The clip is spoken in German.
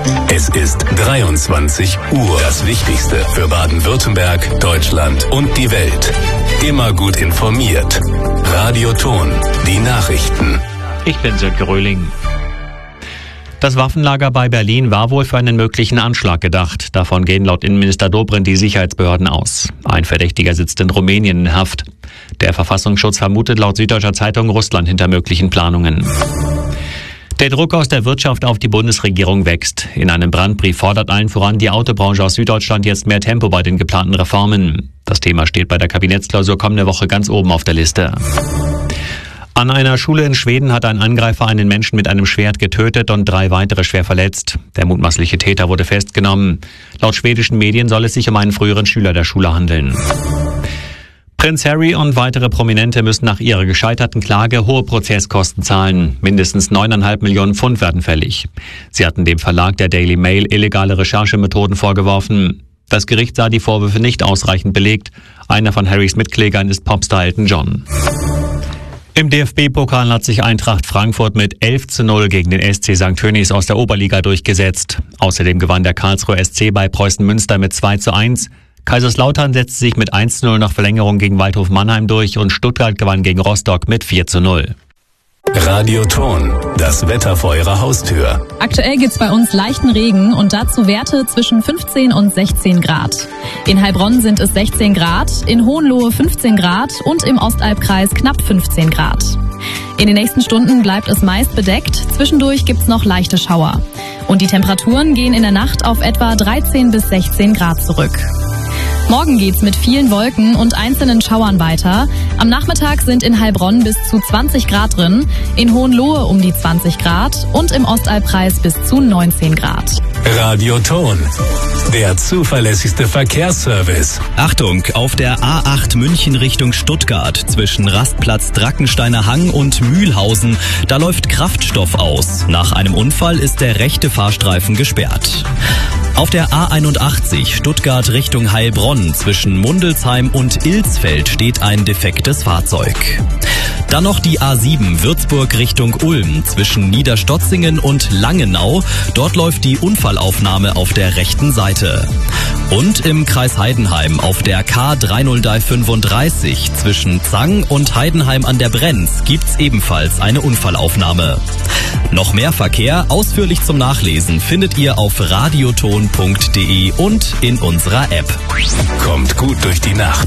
Es ist 23 Uhr. Das Wichtigste für Baden-Württemberg, Deutschland und die Welt. Immer gut informiert. Radio Ton, die Nachrichten. Ich bin Sönke Röhling. Das Waffenlager bei Berlin war wohl für einen möglichen Anschlag gedacht. Davon gehen laut Innenminister Dobrindt die Sicherheitsbehörden aus. Ein Verdächtiger sitzt in Rumänien in Haft. Der Verfassungsschutz vermutet laut Süddeutscher Zeitung Russland hinter möglichen Planungen. Der Druck aus der Wirtschaft auf die Bundesregierung wächst. In einem Brandbrief fordert allen voran die Autobranche aus Süddeutschland jetzt mehr Tempo bei den geplanten Reformen. Das Thema steht bei der Kabinettsklausur kommende Woche ganz oben auf der Liste. An einer Schule in Schweden hat ein Angreifer einen Menschen mit einem Schwert getötet und 3 weitere schwer verletzt. Der mutmaßliche Täter wurde festgenommen. Laut schwedischen Medien soll es sich um einen früheren Schüler der Schule handeln. Prinz Harry und weitere Prominente müssen nach ihrer gescheiterten Klage hohe Prozesskosten zahlen. Mindestens 9,5 Millionen Pfund werden fällig. Sie hatten dem Verlag der Daily Mail illegale Recherchemethoden vorgeworfen. Das Gericht sah die Vorwürfe nicht ausreichend belegt. Einer von Harrys Mitklägern ist Popstar Elton John. Im DFB-Pokal hat sich Eintracht Frankfurt mit 11:0 gegen den SC St. Tönnies aus der Oberliga durchgesetzt. Außerdem gewann der Karlsruher SC bei Preußen Münster mit 2:1. Kaiserslautern setzte sich mit 1:0 nach Verlängerung gegen Waldhof Mannheim durch und Stuttgart gewann gegen Rostock mit 4:0. Radio Ton, das Wetter vor Ihrer Haustür. Aktuell gibt's bei uns leichten Regen und dazu Werte zwischen 15 und 16 Grad. In Heilbronn sind es 16 Grad, in Hohenlohe 15 Grad und im Ostalbkreis knapp 15 Grad. In den nächsten Stunden bleibt es meist bedeckt, zwischendurch gibt's noch leichte Schauer. Und die Temperaturen gehen in der Nacht auf etwa 13 bis 16 Grad zurück. Morgen geht's mit vielen Wolken und einzelnen Schauern weiter. Am Nachmittag sind in Heilbronn bis zu 20 Grad drin, in Hohenlohe um die 20 Grad und im Ostalbkreis bis zu 19 Grad. Radio Ton, der zuverlässigste Verkehrsservice. Achtung, auf der A8 München Richtung Stuttgart zwischen Rastplatz Drackensteiner Hang und Mühlhausen, da läuft Kraftstoff aus. Nach einem Unfall ist der rechte Fahrstreifen gesperrt. Auf der A81 Stuttgart Richtung Heilbronn zwischen Mundelsheim und Ilsfeld steht ein defektes Fahrzeug. Dann noch die A7 Würzburg Richtung Ulm zwischen Niederstotzingen und Langenau. Dort läuft die Unfallaufnahme auf der rechten Seite. Und im Kreis Heidenheim auf der K3035 zwischen Zang und Heidenheim an der Brenz gibt's ebenfalls eine Unfallaufnahme. Noch mehr Verkehr ausführlich zum Nachlesen findet ihr auf radioton.de und in unserer App. Kommt gut durch die Nacht.